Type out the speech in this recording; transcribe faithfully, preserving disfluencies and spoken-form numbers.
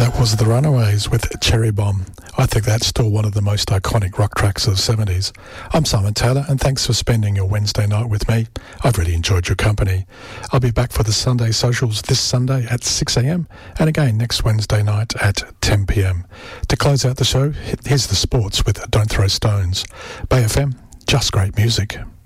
Was the Runaways with Cherry Bomb. I think that's still one of the most iconic rock tracks of the seventies. I'm Simon Taylor, and thanks for spending your Wednesday night with me. I've really enjoyed your company. I'll be back for the Sunday socials this Sunday at six a.m. and again next Wednesday night at ten p.m. To close out the show, here's the sports with Don't Throw Stones. Bay F M, just great music.